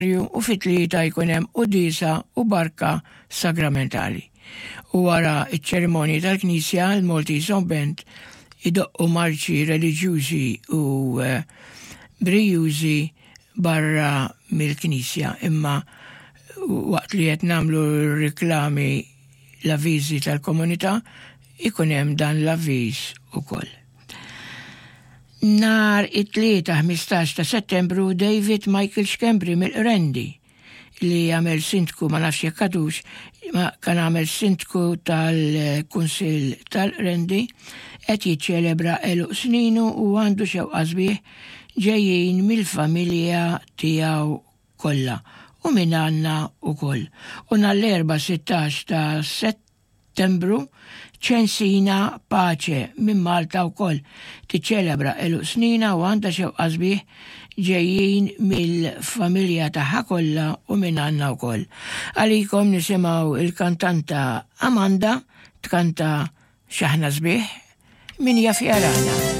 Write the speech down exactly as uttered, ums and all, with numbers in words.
u fit-tlieta jkun hemm qudiesa u barka sagramentali. U wara iċ-ċerimonji tal-Knisja l-Maltese Band idoqqu marċi reliġjużi u uh, brijużi barra mill-Knisja, imma waqt li qed nagħmlu riklami l-avviżi tal-komunità ikun hemm dan l-avviż ukoll. Nar it-tlieta ħmistax ta' Settembru David Michael Xkembri mill-Rendi li għamel sindku ma nafx jekk għadux, ma kan għamel sindku tal-Kunsill tal-Rendi qed jiċċelebra eluq sninu u għandu xewqa sbieħ ġejjin mill-familja tiegħu kollha u minn għandna wkoll. U nhar-l-erba' sittax ta' Settembru ċensina paċe minn Malta wkoll tiċċelebra eluq snina u għandha xewqa sbieħ ġejjin mill-familja tagħha kollha u minn għandna wkoll. Għalikom nisimgħu il-kantanta Amanda tkanta X'aħna sbieħ min jaf jarana.